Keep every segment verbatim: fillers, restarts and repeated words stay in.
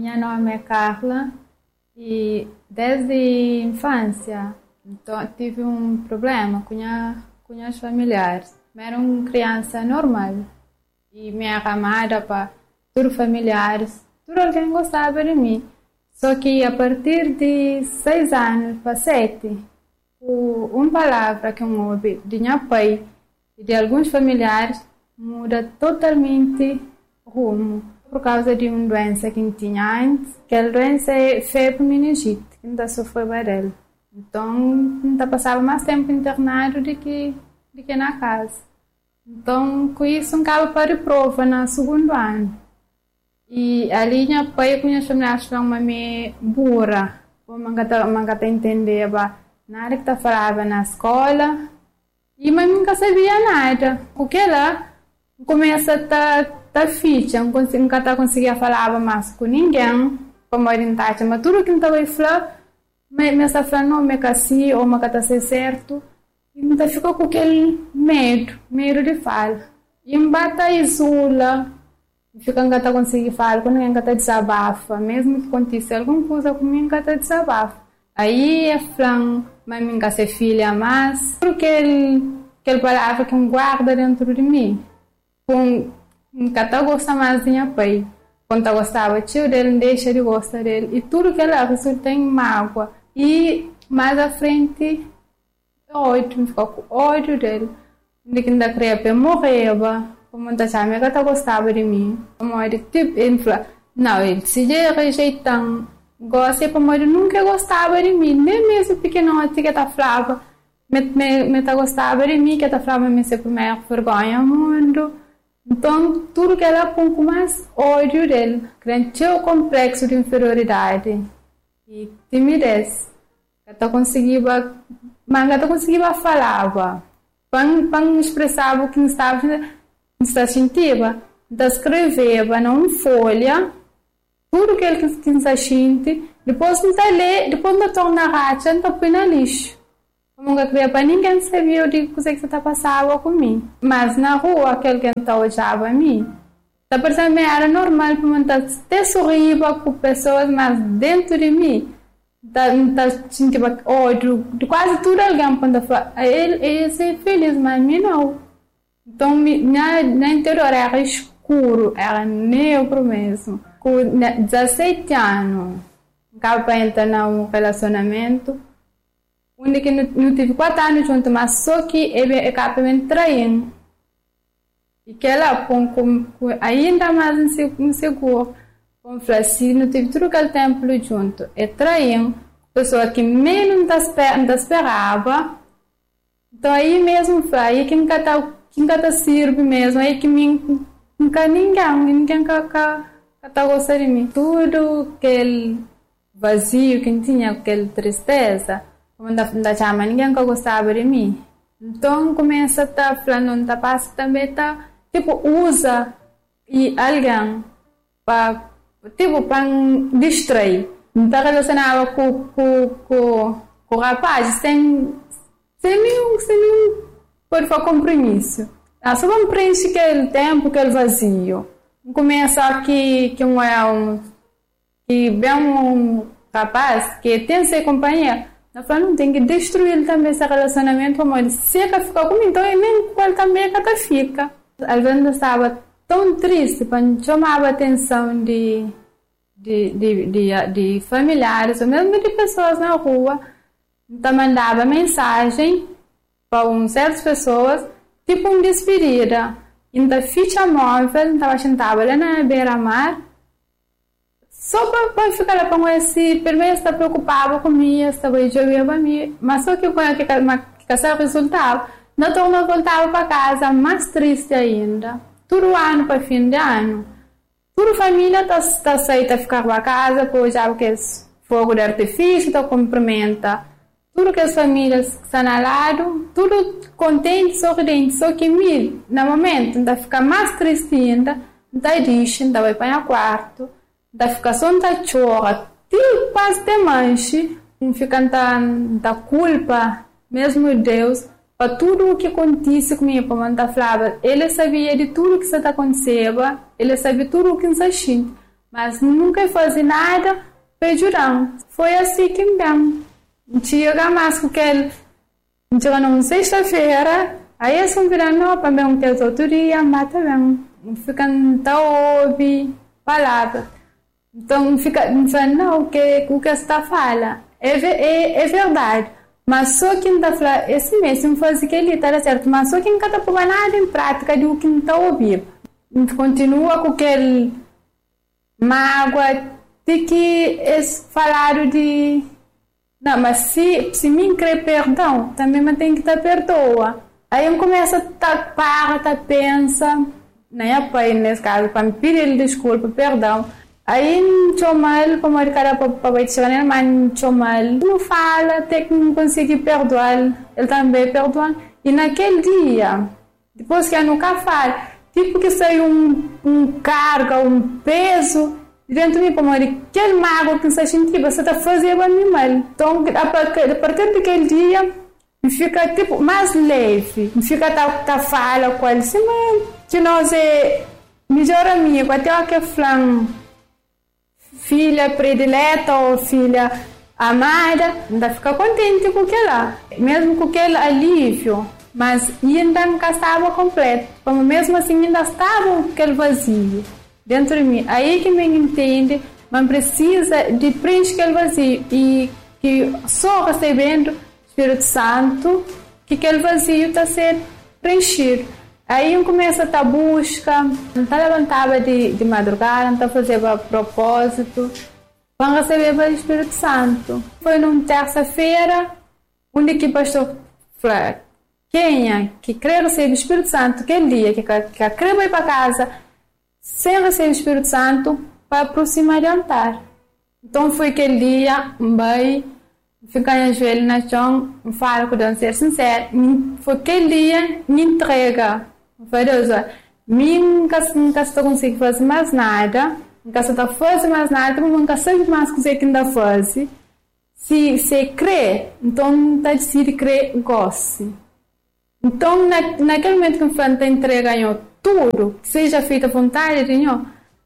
Meu nome é Carla e desde a infância então, tive um problema com, a, com os familiares. Eu era uma criança normal e me amada para todos os familiares, todo alguém gostava de mim. Só que a partir de seis anos para sete, uma palavra que eu ouvi de meu pai e de alguns familiares muda totalmente rumo por causa de uma doença que tinha antes, que a doença é febre meningite, que ainda sofreu dela. Então, ainda passava mais tempo internado do que, do que na casa. Então, com isso, eu acaba para a prova no segundo ano. E ali, meu pai com as familiares falaram uma meia burra. Eu não entender nada que está falando na escola. E mas nunca sabia nada. Porque lá começa a estar tá, ficha, nunca está conseguindo falar mais com ninguém para me orientar. Mas tudo que eu estava falando, me está falando, não, me assim, ou me está certo. E então fica com aquele medo, medo de falar. E me bata isula, fica que está conseguindo falar, quando ninguém está desabafa, mesmo que aconteça alguma coisa comigo, está desabafa. Aí é falando, mas minha ser filha, mas porque ele, aquela palavra que eu guarda dentro de mim. Com nunca gosta mais de meu pai. Quando eu gostava tio dele, deixa de gostar dele. E tudo que ela resulta em mágoa. E mais à frente, ódio, ficou com ódio dele. De que ainda queria para morrer, como muita gente que gostava de mim. Como ele tipo, ele falou, não, ele se rejeitando. Gosta para morrer, nunca gostava de mim. Nem mesmo pequenote que eu falava, me, me, me gostava de mim, que eu falava, me ser primeira vergonha no mundo. Então, tudo que ela põe com mais ódio dele, tinha o complexo de inferioridade e timidez. Ela conseguia, mas ela conseguia falar, para expressar o que estava sentindo, ela escrevia numa folha tudo que ele tinha sentido, depois não ler, depois não torna racha, não põe na lixo. Eu nunca queria para ninguém sabia o que você está passando comigo. Mas na rua, aquele que não olhava a mim, está parecendo que era normal para mim até sorrir com pessoas, mas dentro de mim, está sentindo ódio de quase tudo alguém quando fala, ele ia ser feliz, mas mim não. Então, minha, minha interior era escuro, era negro mesmo. Com dezessete anos, acaba para entrar num relacionamento, onde que não tive quatro anos junto, mas só que ele acaba me traindo. E que ela põe ainda mais inseguro. Como falei assim, não tive tudo aquele tempo junto. É traindo, pessoa que menos não esperava. Então aí mesmo, aí que nunca está sirve mesmo, aí que nunca ninguém, ninguém está gostando de mim. Tudo aquele vazio que tinha, aquela tristeza, como da chama, ninguém que gostava de mim. Então começa a estar falando, tá passa também tá tipo usa e alguém para tipo para distrair. Então relacionava com com com com o rapaz sem sem nenhum sem nenhum por favor compromisso. Ah, só vamos preencher aquele tempo, aquele vazio. Começa aqui que um é um que bem um rapaz que tem ser companhia. Eu falo, não tem que destruir também esse relacionamento, como ele se ele ficar comigo, então ele nem ele também que fica. Às vezes eu estava tão triste, quando chamava a atenção de, de, de, de, de familiares, ou mesmo de pessoas na rua, então mandava mensagem para um, certas pessoas, tipo uma despedida. Ainda ficha móvel, estava sentado lá na beira-mar, só para ficar lá para conhecer, primeiro está preocupado comigo, estava jogando para mim, mas só que quando que esse resultado, não tornou voltava para casa mais triste ainda. Todo ano para fim de ano, toda a família está tá aceita a ficar para casa, pois já que fogo de artifício, está cumprimenta. Tudo que as famílias que estão ao lado, tudo contente, sorridente, só que mim, no momento, ainda fica mais triste ainda, ainda diz, ainda vai para o quarto. Da ficação da chora, tipo quase de manche, fica da, da culpa, mesmo Deus, para tudo o que acontece comigo, como eu falava, ele sabia de tudo o que está acontecendo, ele sabia tudo o que está sentindo, mas nunca fazia nada para ajudar. Foi assim que me chega mais com aquele, chega numa sexta-feira, aí assim virando para mim que as autoridades matam bem, ficam tão ouvi palavras, então fica falando não que o que está falando é, é, é verdade. Mas só quem está falando, esse mesmo faz aquele está certo, mas só quem não está pondo nada em prática de o que não está ouvindo. Continua com aquele mágoa de que é falado de... Não, mas se, se me quer perdão, também me tem que estar perdoa. Aí eu começo a estar para, pensa, nem é pai nesse caso, para me pedir desculpa, perdão. Aí não mal, como ele cara para chegar nele, mas não mal, não fala, até que não consegui perdoar, ele também perdoa. E naquele dia, depois que eu nunca falo, tipo que saiu um, um carga, um peso dentro de mim, como aquele mágoa que você sentiu, você está fazendo a mim mal. Então, a partir daquele dia, fica tipo mais leve, fica tá, tá fala com ele, sim, mas que nós é melhor amigo, até o que falam filha predileta ou filha amada, ainda fica contente com aquela, mesmo com aquele alívio, mas ainda não estava completo, como mesmo assim ainda estava aquele vazio dentro de mim. Aí que me entende, mas precisa de preencher aquele vazio e que só recebendo o Espírito Santo que aquele vazio está sendo preenchido. Aí eu começo a estar busca, não está levantava de, de madrugada, não está fazendo a propósito, para receber o Espírito Santo. Foi numa terça-feira, onde que o pastor falou, quem é que crê receber o Espírito Santo, aquele dia que, que crê vai para casa, sem receber o Espírito Santo, para aproximar do altar. Então foi aquele dia, vai ficar em joelho na chão, fala com Deus, ser sincero, foi aquele dia, me entrega. Foi Deus, nunca nunca estou conseguindo fazer mais nada, nunca estou fazendo mais nada, mas nunca sei mais conseguir ainda fazer. Se se crê, então está decidido crer, goste. Então na, naquele momento que o Fran entrega tudo, seja feita a vontade de Deus,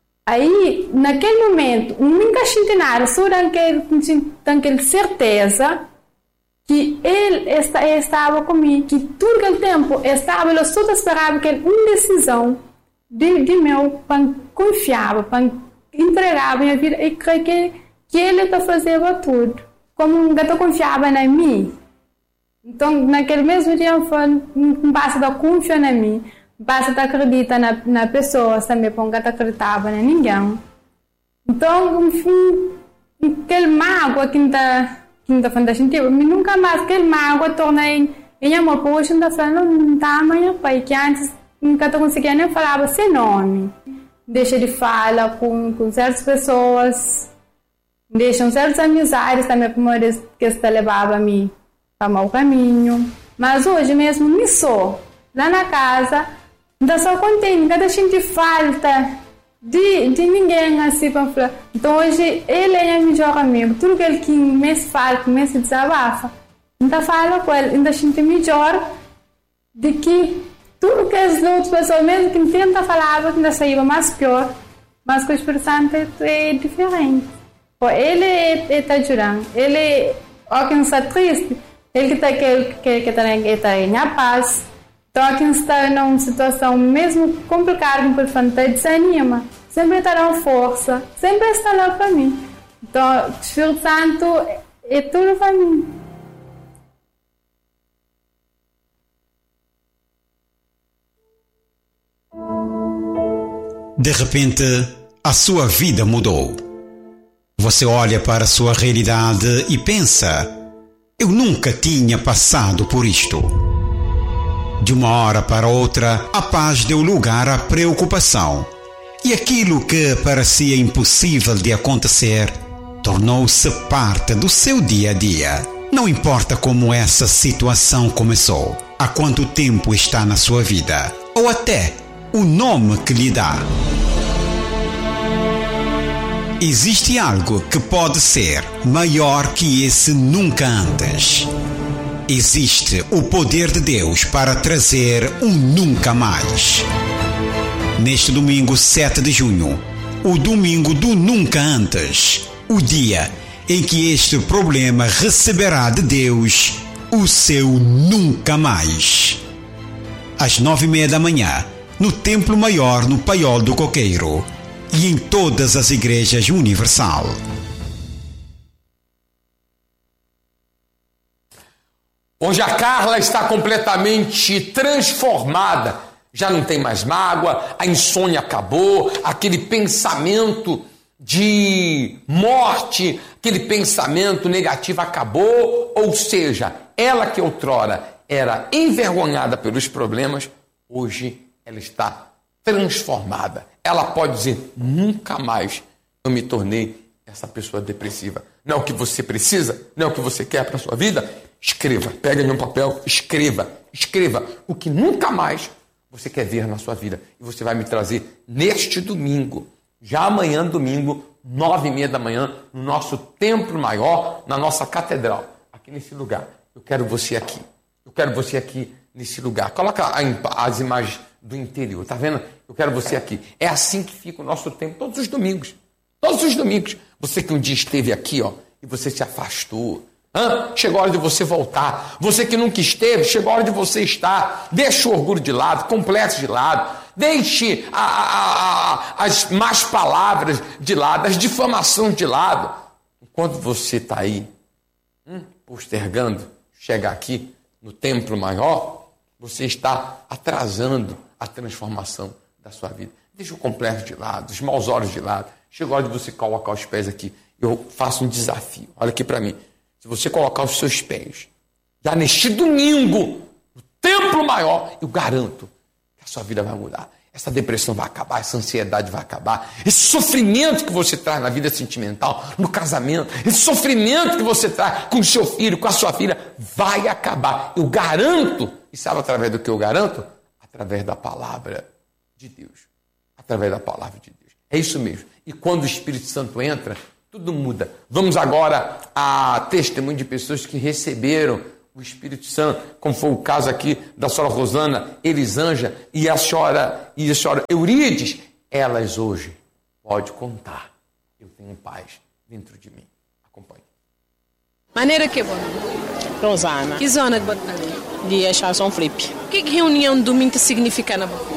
aí naquele momento nunca senti nada, só daquele daquele certeza que ele está, estava comigo, que todo aquele tempo estava, eu só esperava que uma decisão de, de meu, para confiar, para entregar a minha vida e creio que, que ele está fazendo tudo, como eu confiava em mim. Então, naquele mesmo dia, não basta de confiar em mim, basta de acreditar na, na pessoa, também, porque eu acreditava em ninguém. Então, enfim, aquele mágoa que está que não está falando sentido, mas nunca mais aquele mágoa torna em, em amor, porque hoje não está falando, não está amanhã, pai, que antes nunca estou conseguindo nem falar sem nome. Deixa de falar com, com certas pessoas, deixam certas amizades também, por que está levava a mim para mau caminho. Mas hoje mesmo, me sou lá na casa, ainda só contente, cada gente falta De, de ninguém assim para falar. Então hoje ele é meu melhor amigo. Tudo que ele que me fala, que me se desabafa, ainda fala com ele, ainda sinto melhor de que tudo que as outras pessoas, mesmo que tenta falar, ainda saiu mais pior. Mas com o Espírito Santo é, é diferente. Pô, ele está ajudando. Ele, ó, quem está triste, ele que está que, que, que tá, que tá em paz. Então, quem está numa situação mesmo complicada, como o Fanta, desanima. Sempre está dando força, sempre está lá para mim. Então, o Espírito Santo é tudo para mim. De repente, a sua vida mudou. Você olha para a sua realidade e pensa: eu nunca tinha passado por isto. De uma hora para outra, a paz deu lugar à preocupação. E aquilo que parecia impossível de acontecer tornou-se parte do seu dia a dia. Não importa como essa situação começou, há quanto tempo está na sua vida, ou até o nome que lhe dá. Existe algo que pode ser maior que esse nunca antes. Existe o poder de Deus para trazer um nunca mais. Neste domingo sete de junho, o domingo do nunca antes, o dia em que este problema receberá de Deus o seu nunca mais. Às nove e meia da manhã, no Templo Maior, no Paiol do Coqueiro, e em todas as igrejas universal. Hoje a Carla está completamente transformada. Já não tem mais mágoa, a insônia acabou, aquele pensamento de morte, aquele pensamento negativo acabou. Ou seja, ela que outrora era envergonhada pelos problemas, hoje ela está transformada. Ela pode dizer, nunca mais eu me tornei essa pessoa depressiva. Não é o que você precisa, não é o que você quer para a sua vida? Escreva, pega em um papel, escreva, escreva o que nunca mais você quer ver na sua vida. E você vai me trazer neste domingo, já amanhã, domingo, nove e meia da manhã, no nosso templo maior, na nossa catedral, aqui nesse lugar. Eu quero você aqui. Eu quero você aqui nesse lugar. Coloca as imagens do interior, tá vendo? Eu quero você aqui. É assim que fica o nosso templo, todos os domingos. Todos os domingos. Você que um dia esteve aqui, ó, e você se afastou. Hã? Chegou a hora de você voltar. Você que nunca esteve, chegou a hora de você estar. Deixe o orgulho de lado, complexo de lado. Deixe a, a, a, as más palavras de lado, as difamações de lado. Enquanto você está aí, hum, postergando, chega aqui no templo maior, você está atrasando a transformação da sua vida. Deixe o complexo de lado, os maus olhos de lado. Chegou a hora de você colocar os pés aqui. Eu faço um desafio. Olha aqui para mim. Se você colocar os seus pés, já neste domingo, no templo maior, eu garanto que a sua vida vai mudar. Essa depressão vai acabar, essa ansiedade vai acabar. Esse sofrimento que você traz na vida sentimental, no casamento, esse sofrimento que você traz com o seu filho, com a sua filha, vai acabar. Eu garanto. E sabe através do que eu garanto? Através da palavra de Deus. Através da palavra de Deus. É isso mesmo. E quando o Espírito Santo entra, tudo muda. Vamos agora a testemunho de pessoas que receberam o Espírito Santo, como foi o caso aqui da senhora Rosana Elisângela e a senhora, e a senhora Eurídice. Elas hoje podem contar. Eu tenho paz dentro de mim. Acompanhe. Maneira que é boa? Rosana. Que zona que bota ali? De Charson Flip. O que, que reunião de domingo significa na boa?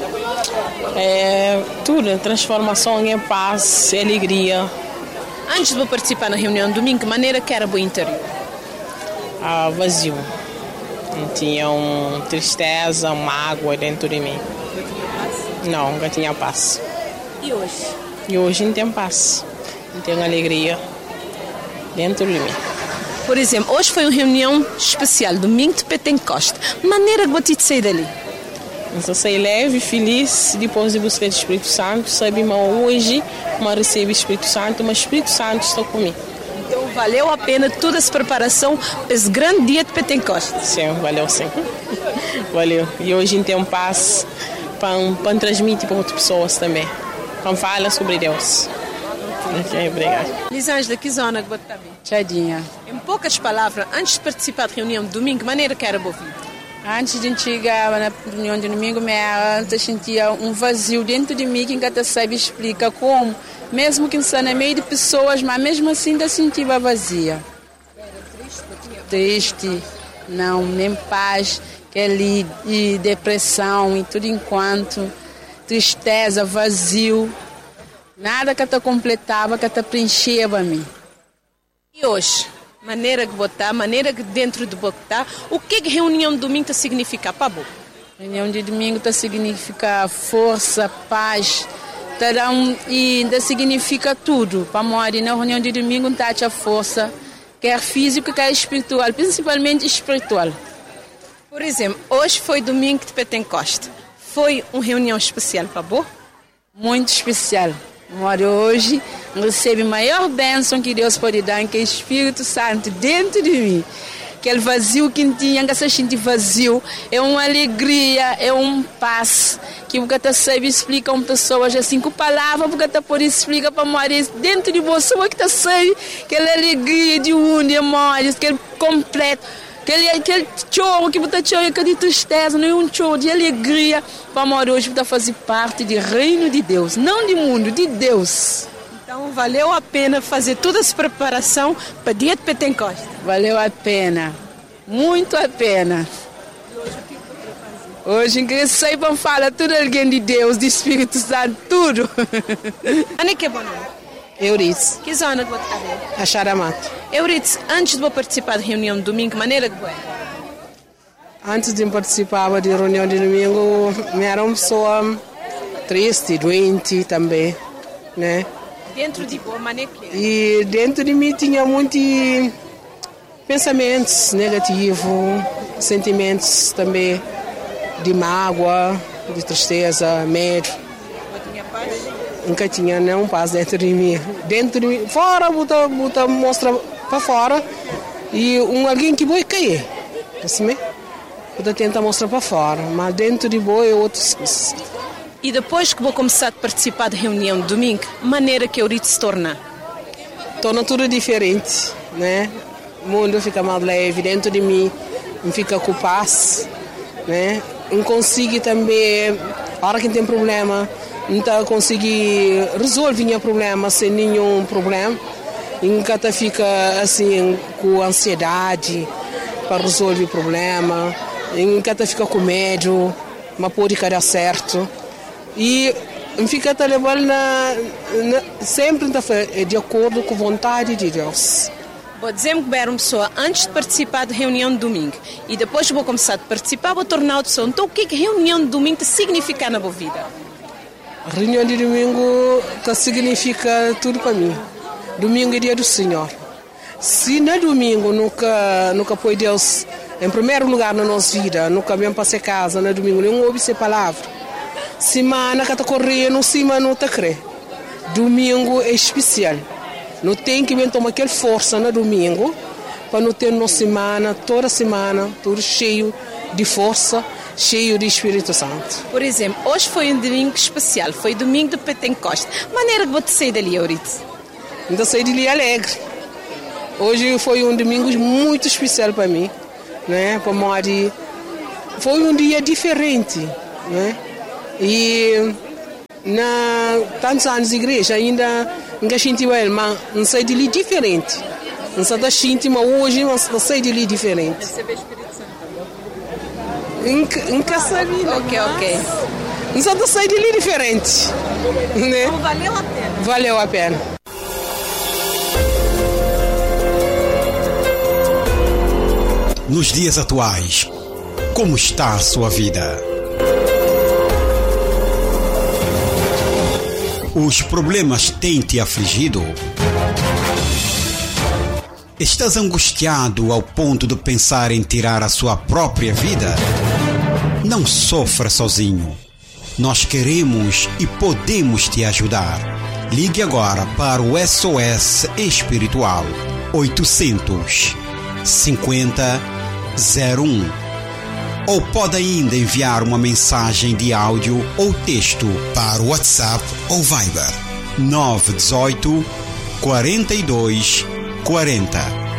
É tudo, transformação em paz, alegria. Antes de participar na reunião de domingo, que maneira que era o interior? Ah, vazio. Não tinha um tristeza, mágoa dentro de mim. Não, nunca tinha paz. E hoje? E hoje não tem paz. Não tem alegria dentro de mim. Por exemplo, hoje foi uma reunião especial, domingo de Pentecoste. Maneira que você sair dali? Eu saí leve, feliz, depois de buscar o Espírito Santo. Sabe, mas hoje eu recebi o Espírito Santo, mas o Espírito Santo está comigo. Então valeu a pena toda essa preparação para esse grande dia de Pentecoste? Sim, valeu sim. Valeu. E hoje tem paz para, para transmitir para outras pessoas também. Para falar sobre Deus. Ok, obrigado. Elisângela, que zona que você está bem? Tchadinha. Em poucas palavras, antes de participar da reunião de domingo, que maneira que era boa vida? Antes de chegar na reunião de domingo, eu sentia um vazio dentro de mim que nunca sabe explicar como. Mesmo que está no meio de pessoas, mas mesmo assim ainda sentia vazia. Era triste? Triste, não, nem paz, aquele e depressão e tudo enquanto. Tristeza, vazio. Nada que te completava, que te preenchia para mim. E hoje? Maneira que botar, maneira que dentro de botar, o que que reunião de domingo significa para você? Reunião de domingo tá significa força, paz, tá um, e ainda significa tudo. Para morrer na reunião de domingo tá a força, quer físico, quer espiritual, principalmente espiritual. Por exemplo, hoje foi domingo de Pentecoste. Foi uma reunião especial para você? Muito especial. Moro hoje, recebe a maior bênção que Deus pode dar, que é o Espírito Santo dentro de mim. Aquele vazio que tinha, que se sente vazio, é uma alegria, é um paz, que você tá sabe explicar a pessoas assim, com palavras, porque você pode explicar para morrer dentro de você, que você sabe, aquela alegria de onde é morrer, aquele completo. Aquele, aquele choro que você chora de tristeza, não é um choro de alegria. Para morrer hoje para fazer parte do reino de Deus, não do mundo, de Deus. Então valeu a pena fazer toda essa preparação para o dia de Pentecoste? Valeu a pena, muito a pena. Hoje que sai para falar tudo alguém de Deus, de Espírito Santo, tudo. Ana que é bom nome? Euridice, Que zona de Boticabé? a Charamato. Euridice, antes de eu participar da reunião de domingo, que maneira que é? Antes de participar da reunião de domingo, eu era uma pessoa triste, doente também, né? Dentro de boa maneira que é? E dentro de mim tinha muitos pensamentos negativos, sentimentos também de mágoa, de tristeza, medo. Eu tinha paz? Nunca tinha nenhum paz dentro de mim. Dentro de mim, fora, bota, bota, mostra para fora. E um alguém que vai cair. Assim, bota tenta mostrar para fora. Mas dentro de boa é outras coisas. E depois que vou começar a participar da reunião de domingo, maneira que Euridice se torna? Torna tudo diferente, né? O mundo fica mais leve dentro de mim. Não fica com paz, né? Não consigo também, a hora que tem problema, não tá conseguir resolver o problema sem nenhum problema. Nunca fica assim com ansiedade para resolver o problema. Nunca fica com medo, mas pode dar certo. E fica tá levando na, na, sempre tá de acordo com a vontade de Deus. Vou dizer que era uma pessoa antes de participar da reunião de domingo e depois vou começar a participar, vou tornar outra pessoa. Então o que é que a reunião de domingo te significa na tua vida? A reunião de domingo tá, significa tudo para mim. Domingo é dia do Senhor. Se no domingo nunca, nunca põe Deus em primeiro lugar na nossa vida, nunca vem para casa no domingo, não ouve essa palavra. Semana que está correndo, cima não está crê. Domingo é especial. Não tem que vir tomar aquela força no domingo para não ter uma semana, toda semana, tudo cheio de força, cheio de Espírito Santo. Por exemplo, hoje foi um domingo especial, foi domingo de Pentecoste. Maneira que vou te sair dali, Euridice? Então saí dali alegre. Hoje foi um domingo muito especial para mim, né? Para Mari. Foi um dia diferente, né? E na tantos anos de igreja ainda nunca senti ele, mas não sei de ali diferente. Não sei da senti, mas hoje não sei de ali diferente. Receber o Espírito Santo. Nunca sabia. Ok, ok. Não sei da sei de ali diferente, né? Então valeu a pena. Valeu a pena. Nos dias atuais, como está a sua vida? Os problemas têm te afligido? Estás angustiado ao ponto de pensar em tirar a sua própria vida? Não sofra sozinho. Nós queremos e podemos te ajudar. Ligue agora para o S O S Espiritual oitocentos, cinquenta, zero um. Ou pode ainda enviar uma mensagem de áudio ou texto para o WhatsApp ou Viber nove um oito, quarenta e dois, quarenta.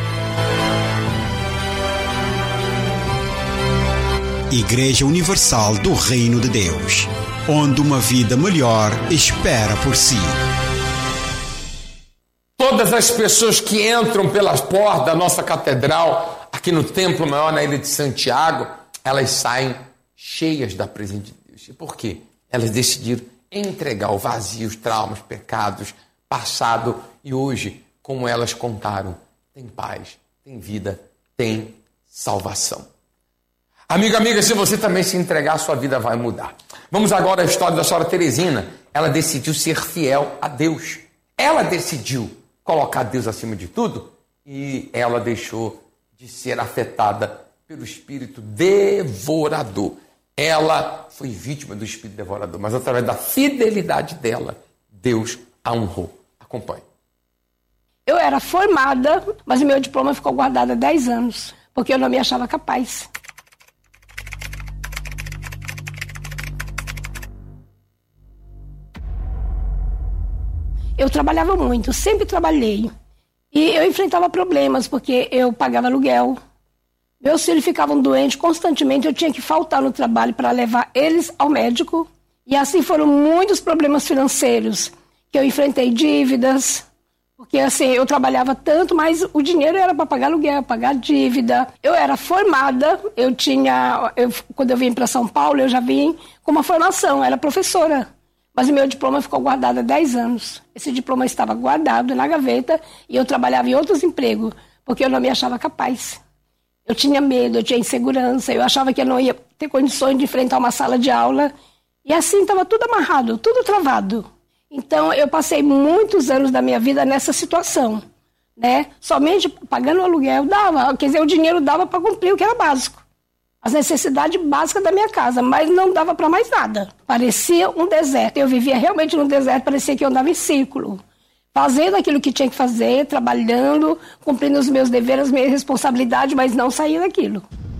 Igreja Universal do Reino de Deus, onde uma vida melhor espera por si. Todas as pessoas que entram pelas portas da nossa catedral, aqui no Templo Maior, na Ilha de Santiago, elas saem cheias da presença de Deus. E por quê? Elas decidiram entregar o vazio, os traumas, pecados, passado e hoje, como elas contaram, tem paz, tem vida, tem salvação. Amigo, amiga, se você também se entregar, a sua vida vai mudar. Vamos agora à história da senhora Teresina. Ela decidiu ser fiel a Deus. Ela decidiu colocar Deus acima de tudo e ela deixou de ser afetada pelo espírito devorador. Ela foi vítima do espírito devorador, mas através da fidelidade dela, Deus a honrou. Acompanhe. Eu era formada, mas o meu diploma ficou guardado há dez anos, porque eu não me achava capaz. Eu trabalhava muito, sempre trabalhei. E eu enfrentava problemas, porque eu pagava aluguel. Meus filhos ficavam doentes constantemente, eu tinha que faltar no trabalho para levar eles ao médico. E assim foram muitos problemas financeiros, que eu enfrentei dívidas, porque assim, eu trabalhava tanto, mas o dinheiro era para pagar aluguel, pagar dívida. Eu era formada, eu tinha, eu, quando eu vim para São Paulo, eu já vim com uma formação, era professora. Mas o meu diploma ficou guardado há dez anos. Esse diploma estava guardado na gaveta e eu trabalhava em outros empregos, porque eu não me achava capaz. Eu tinha medo, eu tinha insegurança, eu achava que eu não ia ter condições de enfrentar uma sala de aula. E assim estava tudo amarrado, tudo travado. Então eu passei muitos anos da minha vida nessa situação, né? Somente pagando o aluguel dava, quer dizer, o dinheiro dava para cumprir o que era básico. As necessidades básicas da minha casa, mas não dava para mais nada. Parecia um deserto, eu vivia realmente no deserto, parecia que eu andava em círculo. Fazendo aquilo que tinha que fazer, trabalhando, cumprindo os meus deveres, as minhas responsabilidades, mas não saía daquilo.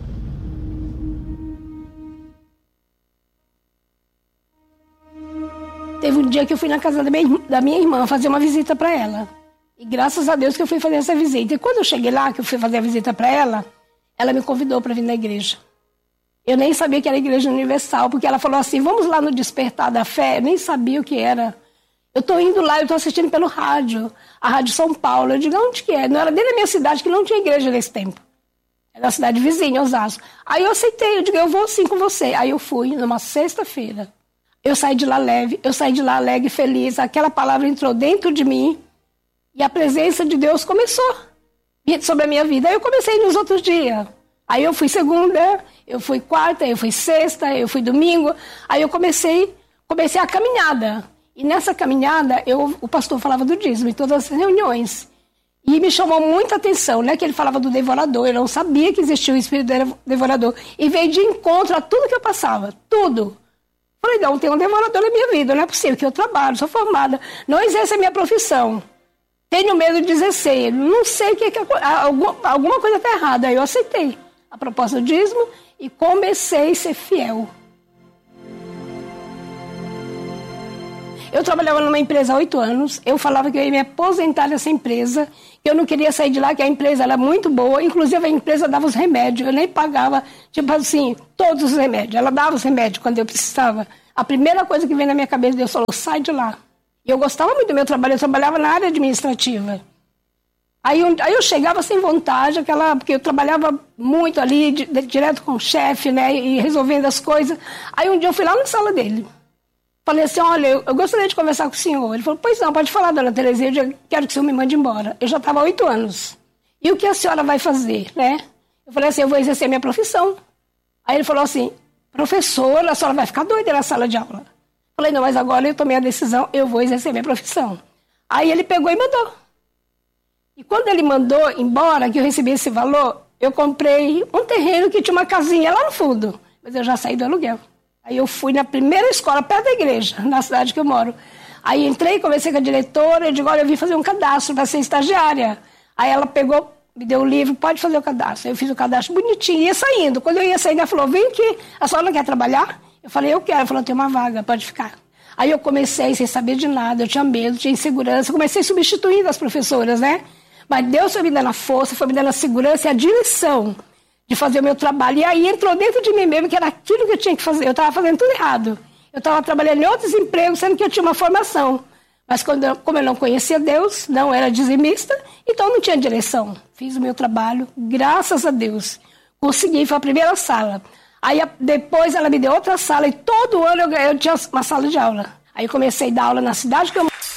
Teve um dia que eu fui na casa da minha, da minha irmã fazer uma visita para ela. E graças a Deus que eu fui fazer essa visita. E quando eu cheguei lá, que eu fui fazer a visita para ela, ela me convidou para vir na igreja. Eu nem sabia que era a Igreja Universal, porque ela falou assim, vamos lá no Despertar da Fé. Eu nem sabia o que era. Eu estou indo lá, eu estou assistindo pelo rádio, a Rádio São Paulo. Eu digo, onde que é? Não era dentro da minha cidade, que não tinha igreja nesse tempo. Era da cidade vizinha, Osasco. Aí eu aceitei, eu digo, eu vou sim com você. Aí eu fui, numa sexta-feira. Eu saí de lá leve, eu saí de lá alegre, feliz. Aquela palavra entrou dentro de mim e a presença de Deus começou sobre a minha vida. Aí eu comecei nos outros dias. Aí eu fui segunda, eu fui quarta, eu fui sexta, eu fui domingo. Aí eu comecei, comecei a caminhada. E nessa caminhada, eu, o pastor falava do dízimo em todas as reuniões. E me chamou muita atenção, né? Que ele falava do devorador. Eu não sabia que existia o espírito devorador. E veio de encontro a tudo que eu passava. Tudo. Falei, não, tem um devorador na minha vida. Não é possível que eu trabalho, sou formada. Não exerço a minha profissão. Tenho medo de exercer. Não sei o que, que alguma coisa está errada. Aí eu aceitei a proposta do dízimo e comecei a ser fiel. Eu trabalhava numa empresa há oito anos, eu falava que eu ia me aposentar dessa empresa, que eu não queria sair de lá, que a empresa era muito boa, inclusive a empresa dava os remédios, eu nem pagava, tipo assim, todos os remédios, ela dava os remédios quando eu precisava. A primeira coisa que veio na minha cabeça, Deus falou, sai de lá. E eu gostava muito do meu trabalho, eu trabalhava na área administrativa. Aí eu, aí eu chegava sem vontade, aquela, porque eu trabalhava muito ali, de, de, direto com o chefe, né, e resolvendo as coisas. Aí um dia eu fui lá na sala dele. Falei assim, olha, eu, eu gostaria de conversar com o senhor. Ele falou, pois não, pode falar, dona Terezinha, eu já quero que o senhor me mande embora. Eu já estava há oito anos. E o que a senhora vai fazer, né? Eu falei assim, eu vou exercer minha profissão. Aí ele falou assim, professora, a senhora vai ficar doida na sala de aula. Eu falei, não, mas agora eu tomei a decisão, eu vou exercer minha profissão. Aí ele pegou e mandou. E quando ele mandou embora, que eu recebi esse valor, eu comprei um terreno que tinha uma casinha lá no fundo. Mas eu já saí do aluguel. Aí eu fui na primeira escola, perto da igreja, na cidade que eu moro. Aí entrei, conversei com a diretora, eu digo, olha, eu vim fazer um cadastro para ser estagiária. Aí ela pegou, me deu o livro, pode fazer o cadastro. Aí eu fiz o cadastro bonitinho, ia saindo. Quando eu ia saindo, ela falou, vem aqui, a senhora não quer trabalhar? Eu falei, eu quero. Ela falou, tem uma vaga, pode ficar. Aí eu comecei sem saber de nada, eu tinha medo, tinha insegurança, comecei substituindo as professoras, né? Mas Deus foi me dando a força, foi me dando a segurança e a direção de fazer o meu trabalho. E aí entrou dentro de mim mesmo que era aquilo que eu tinha que fazer. Eu estava fazendo tudo errado. Eu estava trabalhando em outros empregos, sendo que eu tinha uma formação. Mas quando eu, como eu não conhecia Deus, não era dizimista, então não tinha direção. Fiz o meu trabalho, graças a Deus. Consegui, foi a primeira sala. Aí depois ela me deu outra sala e todo ano eu, eu tinha uma sala de aula. Aí eu comecei a dar aula na cidade que eu...